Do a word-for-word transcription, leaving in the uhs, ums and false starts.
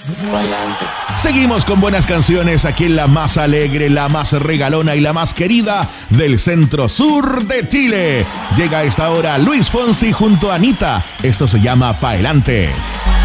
Seguimos con buenas canciones aquí en la más alegre, la más regalona y la más querida del centro sur de Chile. Llega a esta hora Luis Fonsi junto a Anita. Esto se llama Pa'elante.